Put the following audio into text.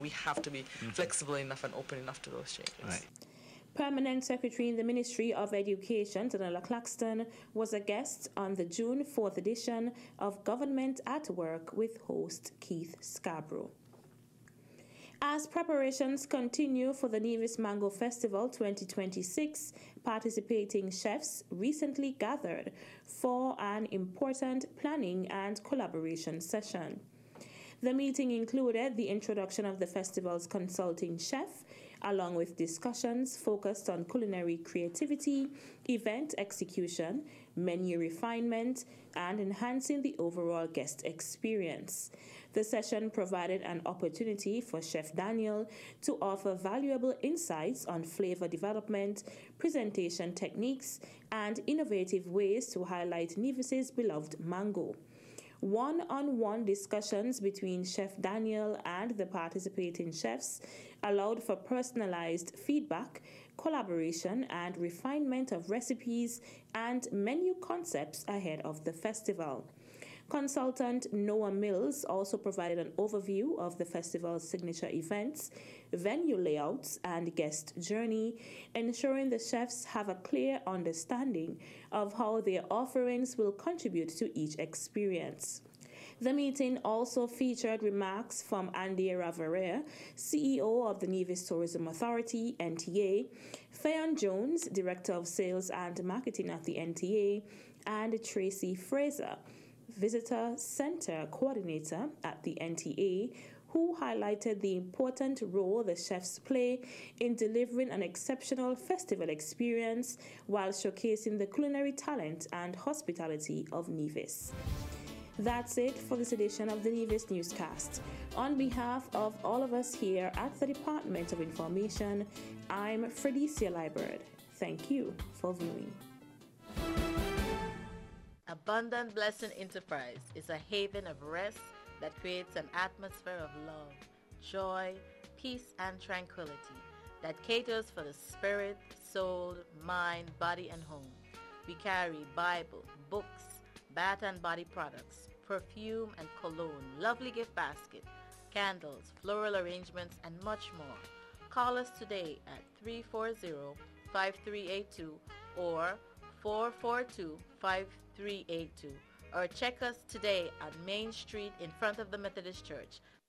We have to be flexible enough and open enough to those changes. Right. Permanent Secretary in the Ministry of Education, Donella Claxton, was a guest on the June 4th edition of Government at Work with host Keith Scarborough. As preparations continue for the Nevis Mango Festival 2026, participating chefs recently gathered for an important planning and collaboration session. The meeting included the introduction of the festival's consulting chef, along with discussions focused on culinary creativity, event execution, menu refinement, and enhancing the overall guest experience. The session provided an opportunity for Chef Daniel to offer valuable insights on flavor development, presentation techniques, and innovative ways to highlight Nevis's beloved mango. One-on-one discussions between Chef Daniel and the participating chefs allowed for personalized feedback, collaboration, and refinement of recipes and menu concepts ahead of the festival. Consultant Noah Mills also provided an overview of the festival's signature events, venue layouts, and guest journey, ensuring the chefs have a clear understanding of how their offerings will contribute to each experience. The meeting also featured remarks from Andy Ravarea, CEO of the Nevis Tourism Authority, NTA, Fayon Jones, Director of Sales and Marketing at the NTA, and Tracy Fraser, Visitor Center Coordinator at the NTA, who highlighted the important role the chefs play in delivering an exceptional festival experience while showcasing the culinary talent and hospitality of Nevis. That's it for this edition of the Nevis Newscast. On behalf of all of us here at the Department of Information, I'm Fredicia Liburd. Thank you for viewing. Abundant Blessing Enterprise is a haven of rest that creates an atmosphere of love, joy, peace, and tranquility that caters for the spirit, soul, mind, body, and home. We carry Bible, books, bath and body products, perfume and cologne, lovely gift basket, candles, floral arrangements, and much more. Call us today at 340-5382 or 442-5382, or check us today at Main Street in front of the Methodist Church,